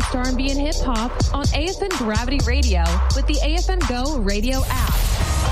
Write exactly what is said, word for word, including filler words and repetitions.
best R and B and hip hop on A F N Gravity Radio with the A F N Go radio app.